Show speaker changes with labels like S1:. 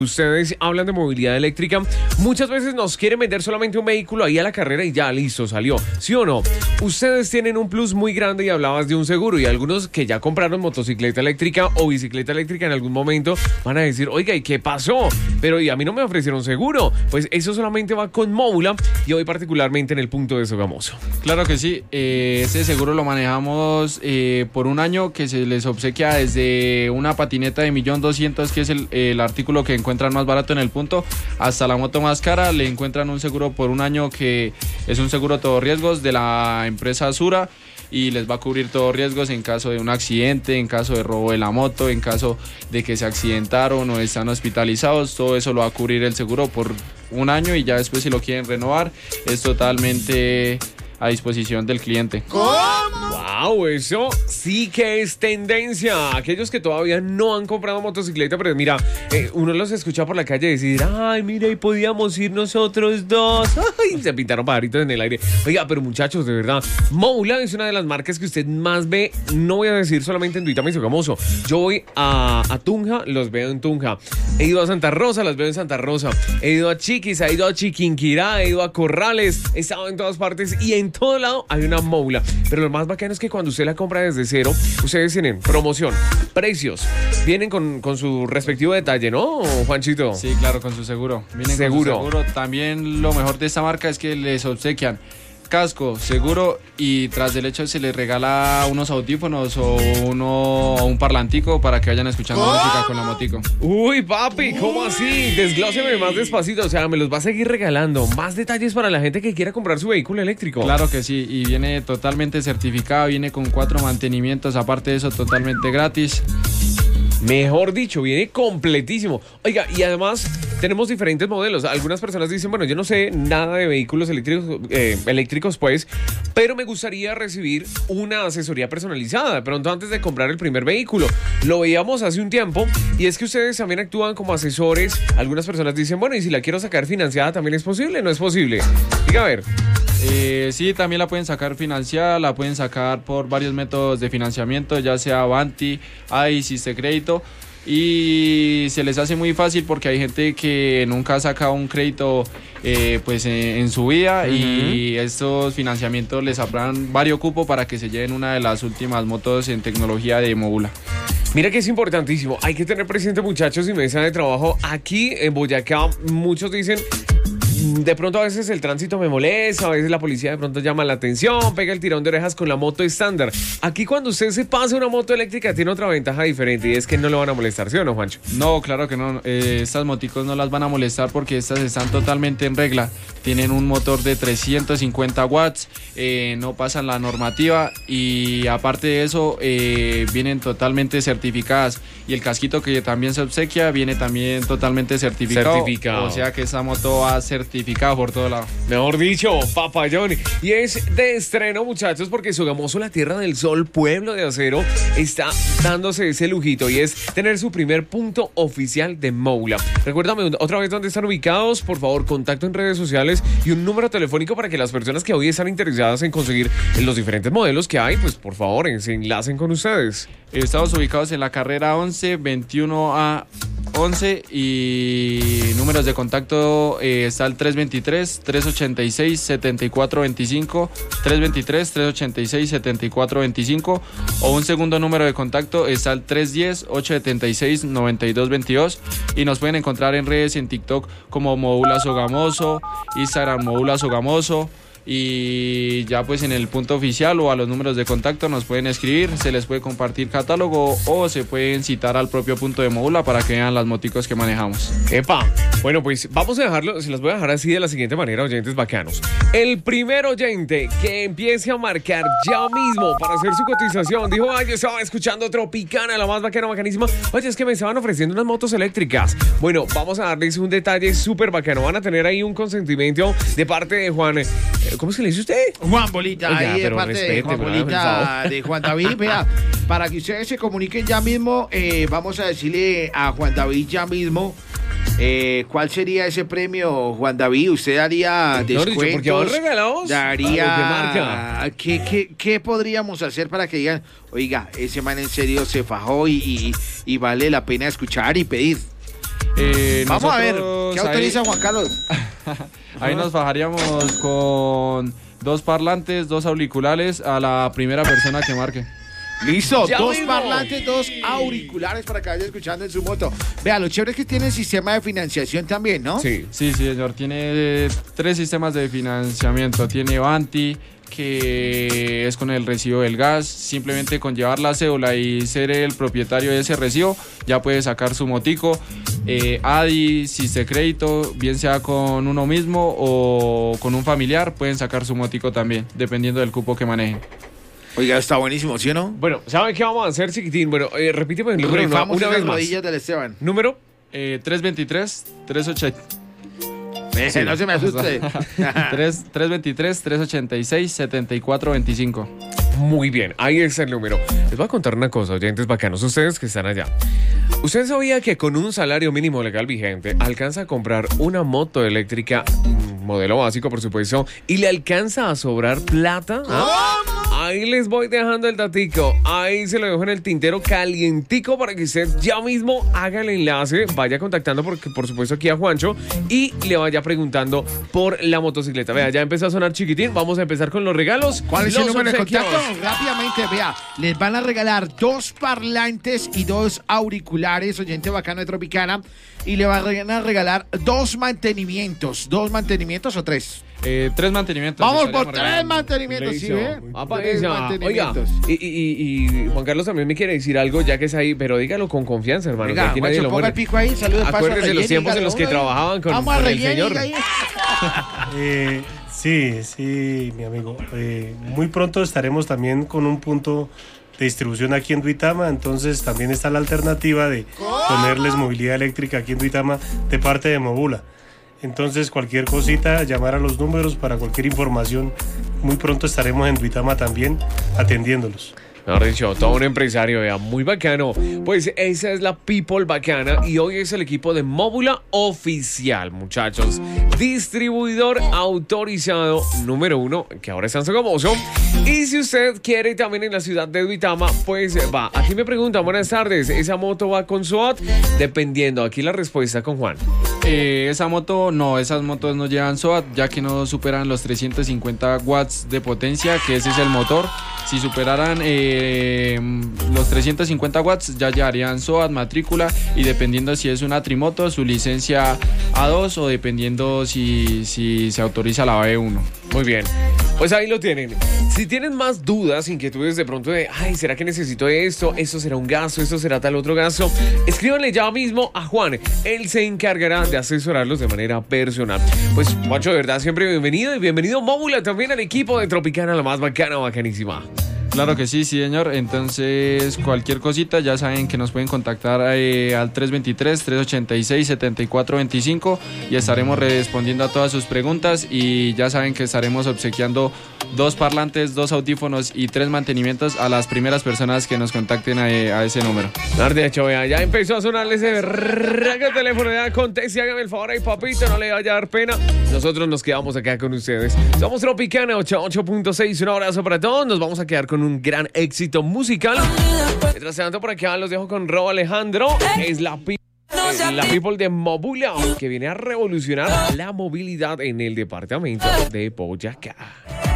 S1: Ustedes hablan de movilidad eléctrica, muchas veces nos quieren vender solamente un vehículo ahí a la carrera y ya listo, salió, ¿sí o no? Ustedes tienen un plus muy grande y hablabas de un seguro y algunos que ya compraron motocicleta eléctrica o bicicleta eléctrica en algún momento van a decir, oiga, ¿y qué pasó? Pero y a mí no me ofrecieron seguro. Pues eso solamente va con Móvula y hoy particularmente en el punto de Sogamoso.
S2: Claro que sí, ese seguro lo manejamos por un año, que se les obsequia desde una patineta de 1.200.000, que es el artículo que encuentran más barato en el punto, hasta la moto más cara. Le encuentran un seguro por un año que es un seguro todo riesgos de la empresa Sura y les va a cubrir todos riesgos en caso de un accidente, en caso de robo de la moto, en caso de que se accidentaron o están hospitalizados. Todo eso lo va a cubrir el seguro por un año y ya después, si lo quieren renovar, es totalmente a disposición del cliente.
S1: ¡Wow! Eso sí que es tendencia. Aquellos que todavía no han comprado motocicleta, pero mira, uno los escucha por la calle decir, ay, mira, y podíamos ir nosotros dos. Ay, se pintaron pajaritos en el aire. Oiga, pero muchachos, de verdad, Móvula es una de las marcas que usted más ve. No voy a decir solamente en Duitama y Sogamoso. Yo voy a Tunja, los veo en Tunja. He ido a Santa Rosa, los veo en Santa Rosa. He ido a Chiquis, he ido a Chiquinquirá, he ido a Corrales. He estado en todas partes y en todo lado hay una Móvula. Pero lo más bacano es que cuando usted la compra desde cero, ustedes tienen promoción, precios, vienen con su respectivo detalle, ¿no, Juanchito?
S2: Sí, claro, con su seguro. Vienen
S1: Seguro.
S2: con su seguro. También lo mejor de esta marca es que les obsequian casco, seguro, y tras del hecho se les regala unos audífonos o un parlantico para que vayan escuchando música con la motico.
S1: Uy, papi, ¿cómo así? Desglóseme más despacito, o sea, me los va a seguir regalando. Más detalles para la gente que quiera comprar su vehículo eléctrico.
S2: Claro que sí, y viene totalmente certificado, viene con 4 mantenimientos, aparte de eso totalmente gratis.
S1: Mejor dicho, viene completísimo. Oiga, y además tenemos diferentes modelos. Algunas personas dicen, bueno, yo no sé nada de vehículos eléctricos, pues, pero me gustaría recibir una asesoría personalizada de pronto antes de comprar el primer vehículo. Lo veíamos hace un tiempo y es que ustedes también actúan como asesores. Algunas personas dicen, bueno, y si la quiero sacar financiada, ¿también es posible? ¿No es posible? Diga, a ver.
S2: Sí, también la pueden sacar financiada, la pueden sacar por varios métodos de financiamiento, ya sea Avanti, Insiste Crédito, y se les hace muy fácil porque hay gente que nunca ha sacado un crédito en su vida, y estos financiamientos les habrán varios cupos para que se lleven una de las últimas motos en tecnología de Móvula.
S1: Mira que es importantísimo, hay que tener presente, muchachos, y mesa de trabajo. Aquí en Boyacá muchos dicen, de pronto a veces el tránsito me molesta, a veces la policía de pronto llama la atención, pega el tirón de orejas con la moto estándar. Aquí cuando usted se pasa una moto eléctrica tiene otra ventaja diferente y es que no lo van a molestar, ¿sí o no, Juancho?
S2: No, claro que no, estas moticos no las van a molestar porque estas están totalmente en regla. Tienen un motor de 350 watts, no pasan la normativa y aparte de eso vienen totalmente certificadas, y el casquito que también se obsequia viene también totalmente certificado. O sea que esa moto va a certificada por todo lado.
S1: Mejor dicho, papayón. Y es de estreno, muchachos, porque Sogamoso, la tierra del sol, pueblo de acero, está dándose ese lujito y es tener su primer punto oficial de Móvula. Recuérdame otra vez dónde están ubicados, por favor, contacto en redes sociales y un número telefónico para que las personas que hoy están interesadas en conseguir los diferentes modelos que hay, pues por favor, se enlacen con ustedes.
S2: Estamos ubicados en la carrera 11, 21A 11, y números de contacto está el 323-386-7425, 323-386-7425, o un segundo número de contacto está el 310-876-9222, y nos pueden encontrar en redes, en TikTok como Móvula Sogamoso, Instagram Móvula Sogamoso, y ya pues en el punto oficial o a los números de contacto nos pueden escribir, se les puede compartir catálogo o se pueden citar al propio punto de Móvula para que vean las moticos que manejamos.
S1: ¡Epa! Bueno, pues vamos a dejarlo, se las voy a dejar así de la siguiente manera, oyentes bacanos. El primer oyente que empiece a marcar ya mismo para hacer su cotización, dijo, ay, yo estaba escuchando Tropicana, la más bacana, bacanísima. Oye, es que me estaban ofreciendo unas motos eléctricas. Bueno, vamos a darles un detalle súper bacano. Van a tener ahí un consentimiento de parte de Juan. ¿Cómo se le dice usted?
S3: Juan Bolita,
S1: Oiga,
S3: ahí de parte
S1: respete,
S3: de Juan Bolita, de Juan David. Vea, para que ustedes se comuniquen ya mismo, vamos a decirle a Juan David ya mismo cuál sería ese premio, Juan David. Usted daría descuentos,
S1: porque van regalados.
S3: Daría, ¿qué podríamos hacer para que digan, oiga, ese man en serio se fajó y vale la pena escuchar y pedir? Vamos a ver,
S2: nosotros
S3: ¿qué autoriza Juan Carlos?
S2: Ahí nos bajaríamos con 2 parlantes, 2 auriculares a la primera persona que marque.
S3: Listo,
S1: Ya
S3: 2
S1: mismo.
S3: parlantes, 2 auriculares para que vaya escuchando en su moto. Vea, lo chévere es que tiene el sistema de financiación también, ¿no?
S1: Sí.
S2: Sí, señor. Tiene 3 sistemas de financiamiento. Tiene Vanti, que es con el recibo del gas. Simplemente con llevar la cédula y ser el propietario de ese recibo, ya puede sacar su motico. ADI, Siste Crédito, bien sea con uno mismo o con un familiar, pueden sacar su motico también, dependiendo del cupo que manejen.
S3: Oiga, está buenísimo, ¿sí o no?
S1: Bueno, ¿saben qué vamos a hacer, chiquitín? Bueno, repíteme el número
S3: Rifamos
S1: una
S3: las
S1: vez más.
S3: rodillas del Esteban.
S1: ¿Número?
S2: 323, 380.
S3: No se me asuste.
S2: 323, 386, 7425.
S1: Muy bien, ahí está el número. Les voy a contar una cosa, oyentes bacanos, ustedes que están allá. ¿Usted sabía que con un salario mínimo legal vigente alcanza a comprar una moto eléctrica, modelo básico por supuesto, y le alcanza a sobrar plata? ¿Ah? Ahí les voy dejando el datico. Ahí se lo dejo en el tintero calientico para que usted ya mismo haga el enlace, vaya contactando por supuesto aquí a Juancho y le vaya preguntando por la motocicleta. Vea, ya empezó a sonar chiquitín. Vamos a empezar con los regalos.
S3: ¿Cuál es el
S1: los
S3: número de
S1: obsequios.
S3: contacto? Rápidamente, vea, les van a regalar 2 parlantes y 2 auriculares, oyente bacano de Tropicana, y le van a regalar 2 mantenimientos. ¿2 mantenimientos o 3?
S2: 3 mantenimientos.
S3: Vamos
S2: estaríamos
S3: por 3
S2: regalando.
S3: mantenimientos, ¿sí
S1: Listo.
S3: ve?
S1: Apa,
S3: 3
S1: esa. Oiga,
S3: mantenimientos.
S1: y Juan Carlos también me quiere decir algo, ya que es ahí, pero dígalo con confianza, hermano. que
S3: Oiga,
S1: aquí nadie
S3: Juancho,
S1: lo
S3: ponga
S1: muere.
S3: el pico ahí, saludos paso a
S1: Acuérdese los
S3: Reyes,
S1: tiempos en los que
S3: dígalo,
S1: trabajaban con,
S3: vamos a
S1: con el
S3: Reyes,
S1: señor.
S3: ahí.
S4: Sí, mi amigo. Muy pronto estaremos también con un punto de distribución aquí en Duitama, entonces también está la alternativa de ponerles movilidad eléctrica aquí en Duitama de parte de Mobula. Entonces cualquier cosita, llamar a los números para cualquier información. Muy pronto estaremos en Duitama también atendiéndolos.
S1: Mejor dicho, todo un empresario, vea, muy bacano. Pues esa es la People bacana y hoy es el equipo de Móbula oficial, muchachos. Distribuidor autorizado número 1, que ahora está en Sogamoso. Y si usted quiere también en la ciudad de Duitama, pues va. Aquí me preguntan, buenas tardes, ¿esa moto va con SOAT? Dependiendo, aquí la respuesta con Juan.
S2: Esas motos no llevan SOAT, ya que no superan los 350 watts de potencia, que ese es el motor. Si superaran los 350 watts, ya llevarían SOAT, matrícula, y dependiendo si es una trimoto, su licencia A2, o dependiendo si se autoriza la B1.
S1: Muy bien, pues ahí lo tienen. Si tienen más dudas, inquietudes de pronto de, ay, ¿será que necesito esto? ¿Esto será un gasto? ¿Esto será tal otro gasto? Escríbanle ya mismo a Juan. Él se encargará de asesorarlos de manera personal. Pues, Juancho, de verdad, siempre bienvenido. Y bienvenido, Móbula, también al equipo de Tropicana, la más bacana, bacanísima.
S2: Claro que sí, señor. Entonces, cualquier cosita, ya saben que nos pueden contactar al 323-386-7425 y estaremos respondiendo a todas sus preguntas. Y ya saben que estaremos obsequiando 2 parlantes, 2 audífonos y 3 mantenimientos a las primeras personas que nos contacten a ese número.
S1: De hecho, vea, ya empezó a sonarle ese raga teléfono. Ya conteste, hágame el favor ahí, papito, no le vaya a dar pena. Nosotros nos quedamos acá con ustedes. Somos Tropicana 88.6. Un abrazo para todos. Nos vamos a quedar con un gran éxito musical. Mientras tanto, por acá los dejo con Rob Alejandro. Es la People de Móbula, que viene a revolucionar la movilidad en el departamento de Boyacá.